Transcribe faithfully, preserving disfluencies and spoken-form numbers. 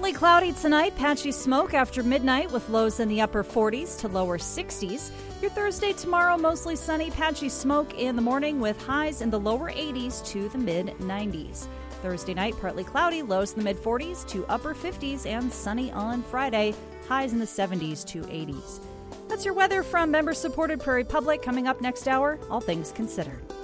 Partly cloudy tonight, patchy smoke after midnight with lows in the upper forties to lower sixties. Your Thursday tomorrow, mostly sunny, patchy smoke in the morning with highs in the lower eighties to the mid nineties. Thursday night, partly cloudy, lows in the mid forties to upper fifties, and sunny on Friday, highs in the seventies to eighties. That's your weather from member-supported Prairie Public. Coming up next hour, All Things Considered.